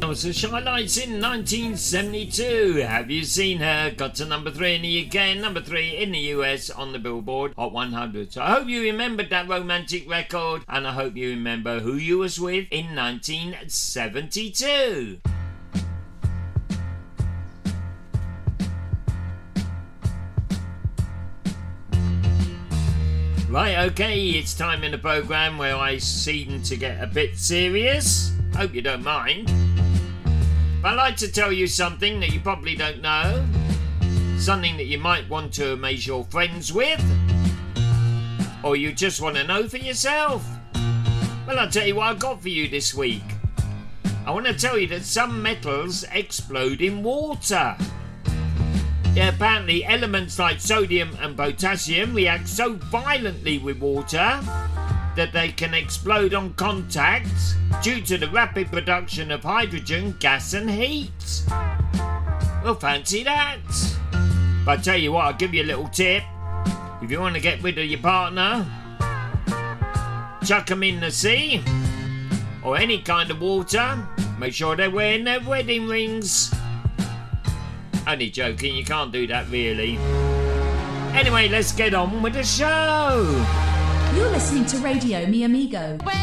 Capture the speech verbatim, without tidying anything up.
So Shy Lights in nineteen seventy-two. Have you seen her? Got to number three in the U K and number three in the U S on the Billboard Hot one hundred. So I hope you remembered that romantic record, and I hope you remember who you was with in nineteen seventy-two. Right, okay, it's time in the programme where I seem to get a bit serious. Hope you don't mind. But I'd like to tell you something that you probably don't know. Something that you might want to amaze your friends with. Or you just want to know for yourself. Well, I'll tell you what I've got for you this week. I want to tell you that some metals explode in water. Yeah, apparently elements like sodium and potassium react so violently with water that they can explode on contact due to the rapid production of hydrogen, gas and heat. Well, fancy that. But I tell you what, I'll give you a little tip. If you want to get rid of your partner, chuck them in the sea or any kind of water. Make sure they're wearing their wedding rings. Only joking, you can't do that really. Anyway, let's get on with the show. You're listening to Radio Mi Amigo.